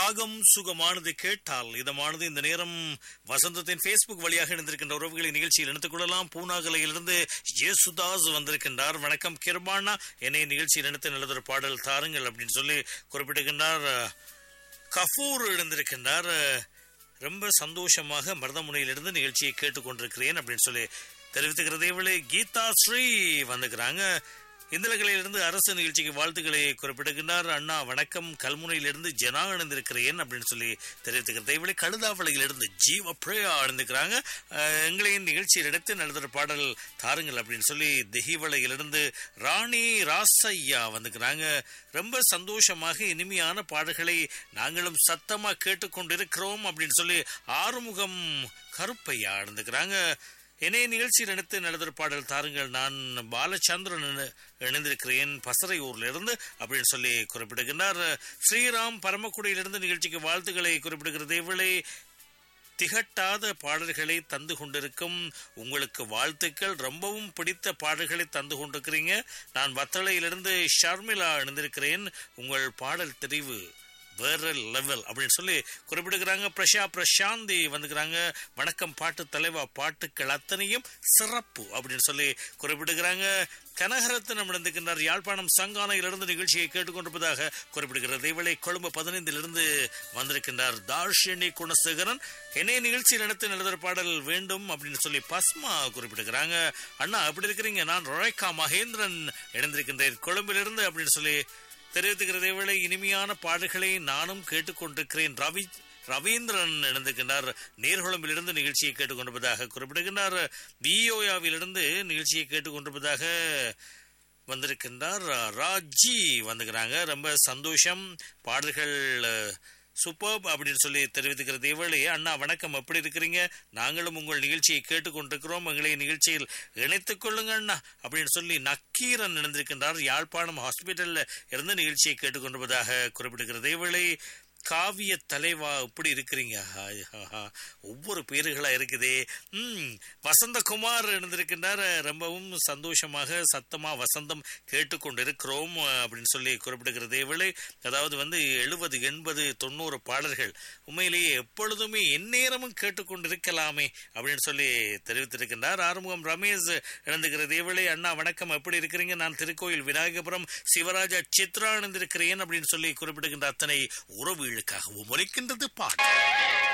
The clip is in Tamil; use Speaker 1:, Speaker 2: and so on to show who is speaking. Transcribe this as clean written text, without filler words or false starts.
Speaker 1: ராகம் சுகமானது கேட்டால் இதமானது. இந்த நேரம் வசந்தத்தின் Facebook வழியாக இணைந்திருக்கின்ற உறவுகளை நிகழ்ச்சியில் இணைத்துக் கொள்ளலாம். பூனாகலையிலிருந்து ஜேசுதாஸ் வந்திருக்கின்றார். வணக்கம் கிருபானா, என்னை நிகழ்ச்சியில் இணைத்து நல்லதொரு பாடல் தாருங்கள் அப்படின்னு சொல்லி குறிப்பிட்டிருக்கின்றார். கஃபூர் இணைந்திருக்கின்றார். ரொம்ப சந்தோஷமாக மருதமுனையிலிருந்து நிகழ்ச்சியை கேட்டுக்கொண்டிருக்கிறேன் அப்படின்னு சொல்லி தெரிவித்துக்கிறதே வேளை கீதா ஸ்ரீ வந்துக்கிறாங்க. இந்திரகலையிலிருந்து அரசு நிகழ்ச்சிக்கு வாழ்த்துக்களை குறிப்பிடுகின்றார். அண்ணா வணக்கம், கல்முனையிலிருந்து ஜனா இணைந்திருக்கிறேன் அப்படின்னு சொல்லி தெரிவித்துக்கிறதை விட கழுதாவளையிலிருந்து ஜீவ பிரயா இணைந்திருக்கிறாங்க. எங்களையும் நிகழ்ச்சியில் எடுத்து நல்லதொரு பாடல் தாருங்கள் அப்படின்னு சொல்லி திகிவளையிலிருந்து ராணி ராசையா வந்துக்கிறாங்க. ரொம்ப சந்தோஷமாக இனிமையான பாடல்களை நாங்களும் சத்தமா கேட்டுக்கொண்டிருக்கிறோம் அப்படின்னு சொல்லி ஆறுமுகம் கருப்பையா இணைந்துக்கிறாங்க. என்னை நிகழ்ச்சியில் எடுத்து நல்லதொரு பாடல் தாருங்கள், நான் பாலச்சந்திரன் இணைந்திருக்கிறேன் பசறையூர்ல இருந்து அப்படின்னு சொல்லி குறிப்பிடுகின்றார். ஸ்ரீராம் பரமக்குடியிலிருந்து நிகழ்ச்சிக்கு வாழ்த்துக்களை குறிப்பிடுகிறது. இவளை திகட்டாத பாடல்களை தந்து கொண்டிருக்கும் உங்களுக்கு வாழ்த்துக்கள். ரொம்பவும் பிடித்த பாடல்களை தந்து கொண்டிருக்கிறீங்க. நான் வத்தளையிலிருந்து ஷர்மிளா இணைந்திருக்கிறேன். உங்கள் பாடல் தெரிவு வேற லெவல் அப்படின்னு சொல்லி குறிப்பிடுகிறாங்க. பிரசாந்தி வந்துக்கிறாங்க. வணக்கம் பாட்டு தலைவா, பாட்டுக்கள் அத்தனையும் சிறப்பு அப்படின்னு சொல்லி குறிப்பிடுகிறாங்க. கனகரத்தினம் இணைந்திருக்கின்றார். யாழ்ப்பாணம் சங்கானையிலிருந்து நிகழ்ச்சியை கேட்டுக்கொண்டிருப்பதாக குறிப்பிடுகிறது. இவளை கொழும்பு 15 வந்திருக்கின்றார். தார்ஷினி குணசேகரன் என்னை நிகழ்ச்சியில் நடத்த நல்லதொரு பாடல் வேண்டும் அப்படின்னு சொல்லி பஸ்மா குறிப்பிடுகிறாங்க. அண்ணா எப்படி இருக்கிறீங்க? நான் ரொரேகா மகேந்திரன் இணைந்திருக்கின்றேன் கொழும்பிலிருந்து அப்படின்னு சொல்லி தெரிவித்துக்கிறதை விட இனிமையான பாடல்களை நானும் கேட்டுக்கொண்டிருக்கிறேன். ரவீந்திரன் இணைந்திருக்கின்றார். நீர்குளம்பிலிருந்து நிகழ்ச்சியை கேட்டுக்கொண்டிருப்பதாக குறிப்பிடுகின்றார். வியோயாவிலிருந்து நிகழ்ச்சியை கேட்டுக்கொண்டிருப்பதாக வந்திருக்கின்றார். ராஜி வந்துக்கிறாங்க. ரொம்ப சந்தோஷம், பாடல்கள் சூப்பர் அப்படின்னு சொல்லி தெரிவித்துக்கிறது. இவளே அண்ணா வணக்கம், எப்படி இருக்கிறீங்க? நாங்களும் உங்கள் நிகழ்ச்சியை கேட்டுக்கொண்டிருக்கிறோம், எங்களை நிகழ்ச்சியில் இணைத்துக் கொள்ளுங்க அண்ணா அப்படின்னு சொல்லி நக்கீரன் இணைந்திருக்கின்றார். யாழ்ப்பாணம் ஹாஸ்பிட்டல்ல இருந்து நிகழ்ச்சியை கேட்டுக்கொண்டிருப்பதாக குறிப்பிடுகிறது. இவளை காவிய தலைவா எப்படி இருக்கிறீங்க? ஒவ்வொரு பேருகளா இருக்குதே. வசந்தகுமார் இருந்திருக்கின்றார். ரொம்பவும் சந்தோஷமாக சத்தமா வசந்தம் கேட்டுக்கொண்டிருக்கிறோம் அப்படின்னு சொல்லி குறிப்பிடுகிறது. இவளை அதாவது 70, 80, 90 பாடல்கள் உண்மையிலேயே எப்பொழுதுமே எந்நேரமும் கேட்டுக்கொண்டிருக்கலாமே அப்படின்னு சொல்லி தெரிவித்திருக்கின்றார். ஆறுமுகம் ரமேஷ் இணைந்திருக்கிறது. இவளை அண்ணா வணக்கம், எப்படி இருக்கிறீங்க? நான் திருக்கோயில் விநாயகபுரம் சிவராஜா சித்ரா இணைந்திருக்கிறேன் அப்படின்னு சொல்லி குறிப்பிடுகின்ற அத்தனை உறவு க்காகவும் ஒலிக்கின்றது பாட்டு.